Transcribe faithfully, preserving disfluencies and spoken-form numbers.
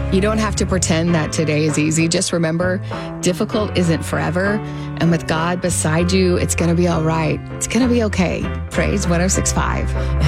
You don't have to pretend that today is easy. Just remember, difficult isn't forever. And with God beside you, it's going to be all right. It's going to be okay. Praise one oh six point five.